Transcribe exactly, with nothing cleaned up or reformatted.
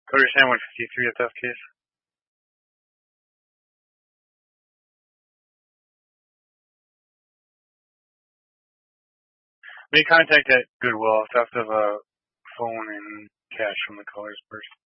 Cody Sam one fifty-three at Death Case. Make contact at Goodwill. Theft of a phone and cash from the caller's purse.